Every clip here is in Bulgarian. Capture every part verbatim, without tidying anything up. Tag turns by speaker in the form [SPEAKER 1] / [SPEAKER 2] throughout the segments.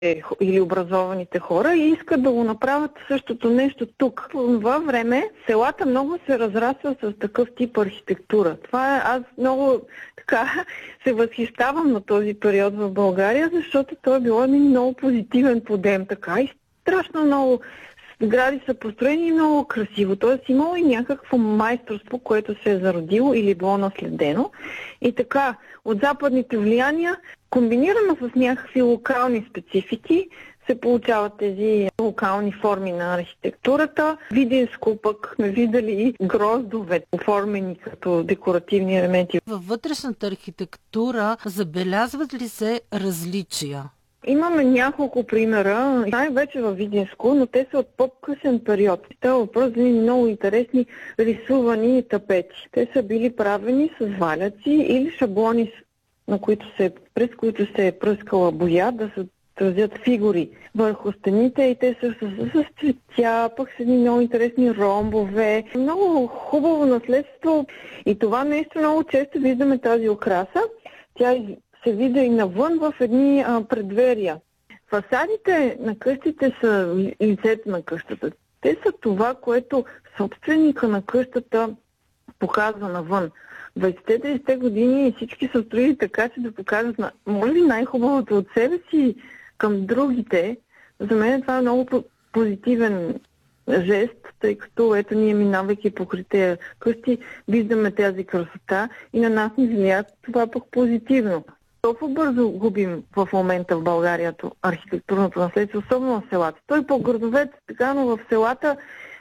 [SPEAKER 1] или образованите хора и искат да го направят същото нещо тук. В това време селата много се разрастват с такъв тип архитектура. Това е, аз много така се възхищавам на този период в България, защото той е било един много позитивен подем, така и страшно много сгради са построени много красиво. Тоест имало и някакво майсторство, което се е зародило или било наследено. И така, от западните влияния, комбинирано с някакви локални специфики, се получават тези локални форми на архитектурата. Видинско пък сме видели гроздове, оформени като декоративни елементи.
[SPEAKER 2] Във вътрешната архитектура забелязват ли се различия?
[SPEAKER 1] Имаме няколко примера, най-вече във Видинско, но те са от по-късен период. Това е въпрос за много интересни рисувани тапети. Те са били правени с валяци или шаблони, на които се, през които се е пръскала боя, да се отразят фигури върху стените и те са с, с цветя, пък с едни много интересни ромбове. Много хубаво наследство и това нещо много често виждаме тази украса. Тя се вижда и навън в едни а, предверия. Фасадите на къщите са лицето на къщата. Те са това, което собственика на къщата показва навън. двайсетте години всички са строили така, че да покажат на, може ли най-хубавото от себе си към другите. За мен това е много позитивен жест, тъй като ето ние минавайки покрай тези къщи, виждаме тази красота и на нас ни влияе това пък позитивно. Толкова бързо губим в момента в България архитектурното наследство, особено в селата. Той по градовете така, но в селата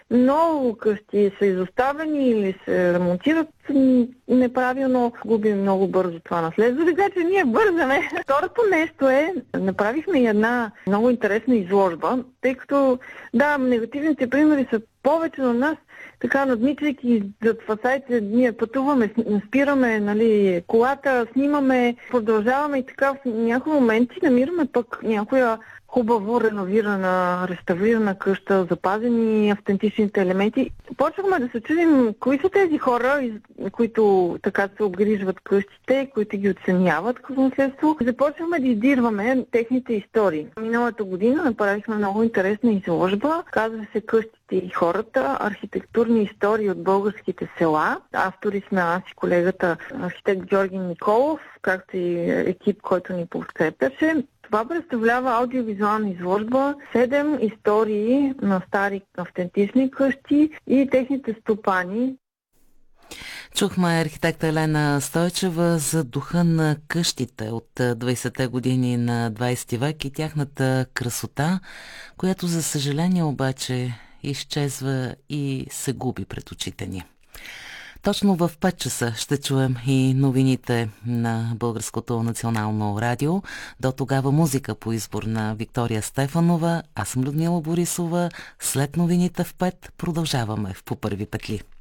[SPEAKER 1] много къщи са изоставени или се ремонтират неправилно. Губим много бързо това наследство, така че ние бързаме. Второто нещо е, направихме и една много интересна изложба, тъй като, да, негативните примери са повече на нас, така надмичайки зад фасадите, ние пътуваме, спираме, нали, колата, снимаме, продължаваме и така в някои моменти намираме пък някоя хубаво реновирана, реставрирана къща, запазени автентичните елементи. Почвахме да се чудим кои са тези хора, които така се обгрижват къщите, които ги оценяват като наследство. Започваме да издирваме техните истории. Миналата година направихме много интересна изложба. Казва се "Къщите и хората. Архитектурни истории от българските села". Автори сме аз и колегата архитект Георги Николов, както и екип, който ни подкрепяше. Това представлява аудиовизуална изложба, седем истории на стари автентични къщи и техните стопани.
[SPEAKER 2] Чухме архитекта Елена Стойчева за духа на къщите от двайсетте години на двайсети век и тяхната красота, която за съжаление обаче изчезва и се губи пред очите ни. Точно в пет часа ще чуем и новините на Българското национално радио. До тогава музика по избор на Виктория Стефанова. Аз съм Людмила Борисова. След новините в пет продължаваме в По първи петли.